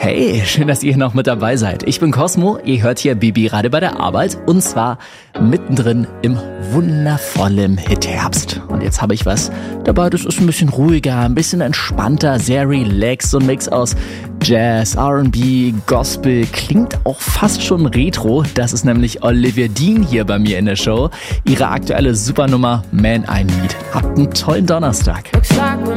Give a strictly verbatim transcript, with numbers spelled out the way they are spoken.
Hey, schön, dass ihr noch mit dabei seid. Ich bin Cosmo, ihr hört hier Bibi gerade bei der Arbeit und zwar mittendrin im wundervollen Hitherbst. Und jetzt habe ich was dabei, das ist ein bisschen ruhiger, ein bisschen entspannter, sehr relaxed, so ein Mix aus Jazz, R and B, Gospel, klingt auch fast schon retro. Das ist nämlich Olivia Dean hier bei mir in der Show. Ihre aktuelle Supernummer Man I Need. Habt einen tollen Donnerstag. Looks like we're